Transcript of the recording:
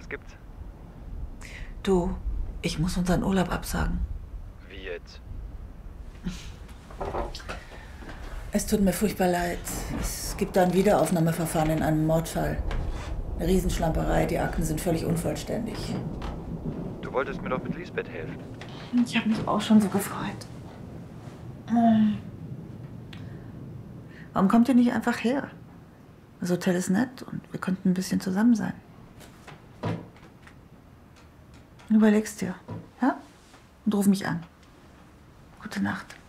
Was gibt's? Du, ich muss unseren Urlaub absagen. Wie jetzt? Es tut mir furchtbar leid. Es gibt da ein Wiederaufnahmeverfahren in einem Mordfall. Eine Riesenschlamperei, die Akten sind völlig unvollständig. Du wolltest mir doch mit Lisbeth helfen. Ich habe mich auch schon so gefreut. Warum kommt ihr nicht einfach her? Das Hotel ist nett und wir könnten ein bisschen zusammen sein. Überleg's dir, ja? Und ruf mich an. Gute Nacht.